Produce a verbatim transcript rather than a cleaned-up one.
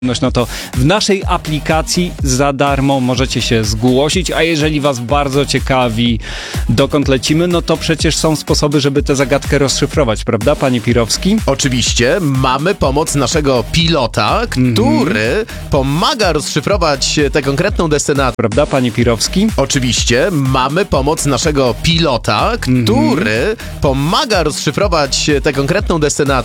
No to w naszej aplikacji za darmo możecie się zgłosić, a jeżeli was bardzo ciekawi, dokąd lecimy, no to przecież są sposoby, żeby tę zagadkę rozszyfrować, prawda, panie Pirowski? Oczywiście, mamy pomoc naszego pilota, który pomaga rozszyfrować tę konkretną destynację. Prawda, panie Pirowski? Oczywiście, mamy pomoc naszego pilota, który pomaga rozszyfrować tę konkretną destynację.